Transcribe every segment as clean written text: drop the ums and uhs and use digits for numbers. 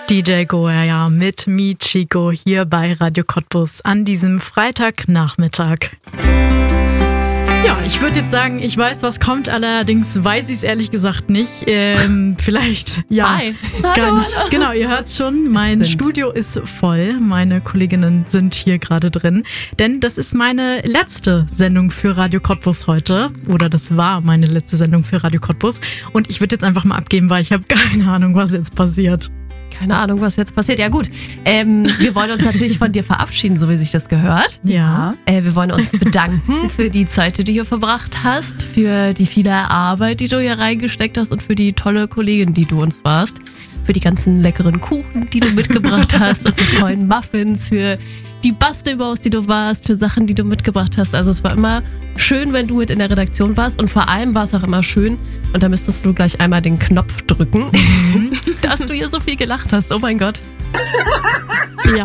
DJ Goya mit Michiko hier bei Radio Cottbus an diesem Freitagnachmittag. Ja, ich würde jetzt sagen, ich weiß, was kommt, allerdings weiß ich es ehrlich gesagt nicht. Vielleicht, ja, Hi. gar Hallo, nicht. hallo. Genau, ihr hört's schon, mein Studio ist voll. Meine Kolleginnen sind hier gerade drin, denn das ist meine letzte Sendung für Radio Cottbus heute. Oder das war meine letzte Sendung für Radio Cottbus. Und ich würde jetzt einfach mal abgeben, weil ich habe keine Ahnung, was jetzt passiert. Keine Ahnung, was jetzt passiert. Ja gut, wir wollen uns natürlich von dir verabschieden, so wie sich das gehört. Ja. Wir wollen uns bedanken für die Zeit, die du hier verbracht hast, für die viele Arbeit, die du hier reingesteckt hast und für die tolle Kollegin, die du uns warst. Für die ganzen leckeren Kuchen, die du mitgebracht hast und die tollen Muffins, für die Bastelmaus, die du warst, für Sachen, die du mitgebracht hast. Also es war immer schön, wenn du mit in der Redaktion warst und vor allem war es auch immer schön, und da müsstest du gleich einmal den Knopf drücken, dass du hier so viel gelacht hast. Oh mein Gott. Ja.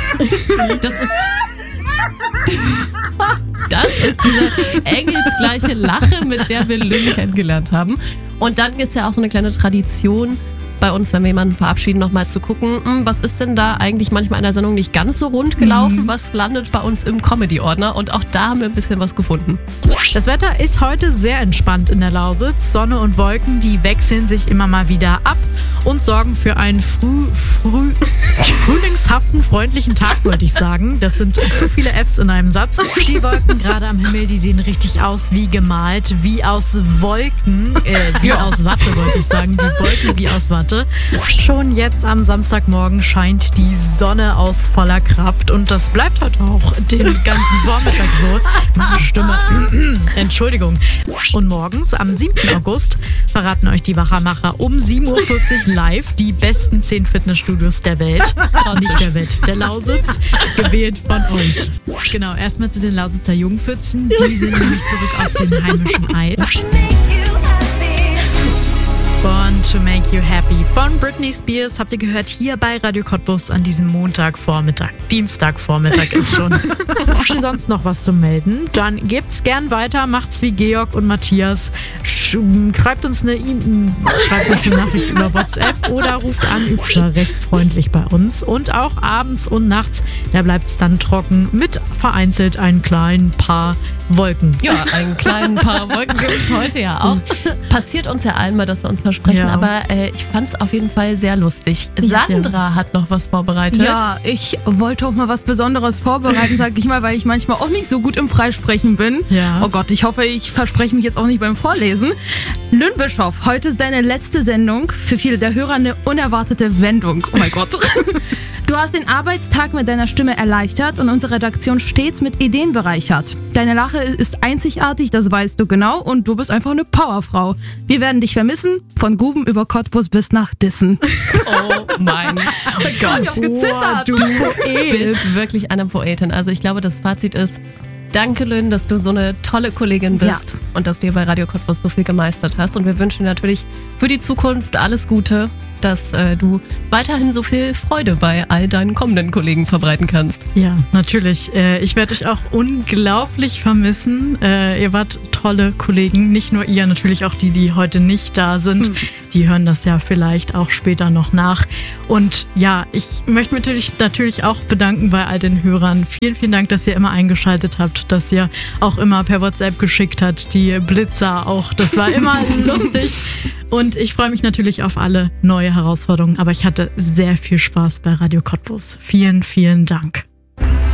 Das ist diese engelsgleiche Lache, mit der wir Lynn kennengelernt haben. Und dann ist ja auch so eine kleine Tradition bei uns, wenn wir jemanden verabschieden, nochmal zu gucken, was ist denn da eigentlich manchmal in der Sendung nicht ganz so rund gelaufen? Was landet bei uns im Comedy-Ordner? Und auch da haben wir ein bisschen was gefunden. Das Wetter ist heute sehr entspannt in der Lausitz. Sonne und Wolken, die wechseln sich immer mal wieder ab und sorgen für einen frühlingshaften, freundlichen Tag, wollte ich sagen. Das sind zu viele Fs in einem Satz. Die Wolken gerade am Himmel, die sehen richtig aus wie gemalt, wie aus Wolken, aus Watte, wollte ich sagen. Die Wolken wie aus Watte. Schon jetzt am Samstagmorgen scheint die Sonne aus voller Kraft und das bleibt heute auch den ganzen Vormittag so. Meine Stimme, Entschuldigung. Und morgens am 7. August verraten euch die Wachermacher um 7.40 Uhr live die besten 10 Fitnessstudios der Welt. Nicht der Welt, der Lausitz, gewählt von euch. Genau, erstmal zu den Lausitzer Jungpfützen. Die sind nämlich zurück auf den heimischen Eis. Born to Make You Happy von Britney Spears habt ihr gehört hier bei Radio Cottbus an diesem Montagvormittag. Dienstagvormittag ist schon. Sonst noch was zu melden? Dann gebt's gern weiter, macht's wie Georg und Matthias. Schreibt uns eine Nachricht über WhatsApp oder ruft an. War recht freundlich bei uns. Und auch abends und nachts, da bleibt's dann trocken mit vereinzelt ein kleinen paar Wolken. Ja, ein kleinen paar Wolken gibt es heute ja auch. Passiert uns ja einmal, dass wir uns versprechen, Ja. aber ich fand es auf jeden Fall sehr lustig. Sandra hat noch was vorbereitet. Ja, ich wollte auch mal was Besonderes vorbereiten, sag ich mal, weil ich manchmal auch nicht so gut im Freisprechen bin. Ja. Oh Gott, ich hoffe, ich verspreche mich jetzt auch nicht beim Vorlesen. Lynn Bischoff, heute ist deine letzte Sendung. Für viele der Hörer eine unerwartete Wendung. Oh mein Gott. Du hast den Arbeitstag mit deiner Stimme erleichtert und unsere Redaktion stets mit Ideen bereichert. Deine Lache ist einzigartig, das weißt du genau, und du bist einfach eine Powerfrau. Wir werden dich vermissen, von Guben über Cottbus bis nach Dissen. Oh mein Gott. Ich hab gezittert. Du bist wirklich eine Poetin. Also ich glaube, das Fazit ist, danke Lynn, dass du so eine tolle Kollegin bist und dass du hier bei Radio Cottbus so viel gemeistert hast. Und wir wünschen dir natürlich für die Zukunft alles Gute, dass du weiterhin so viel Freude bei all deinen kommenden Kollegen verbreiten kannst. Ja, natürlich. Ich werde euch auch unglaublich vermissen. Ihr wart tolle Kollegen. Nicht nur ihr, natürlich auch die heute nicht da sind. Die hören das ja vielleicht auch später noch nach. Und ja, ich möchte mich natürlich auch bedanken bei all den Hörern. Vielen, vielen Dank, dass ihr immer eingeschaltet habt, dass ihr auch immer per WhatsApp geschickt habt. Die Blitzer auch. Das war immer lustig. Und ich freue mich natürlich auf alle neue Herausforderungen. Aber ich hatte sehr viel Spaß bei Radio Cottbus. Vielen, vielen Dank.